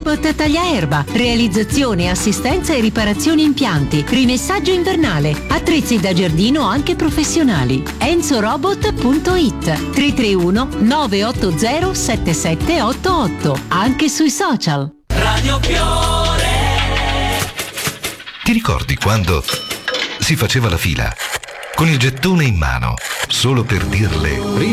Robot tagliaerba, realizzazione, assistenza e riparazione impianti, rimessaggio invernale, attrezzi da giardino anche professionali. enzorobot.it 331 980 7788, anche sui social. Radio Fiore. Ti ricordi quando si faceva la fila con il gettone in mano solo per dirle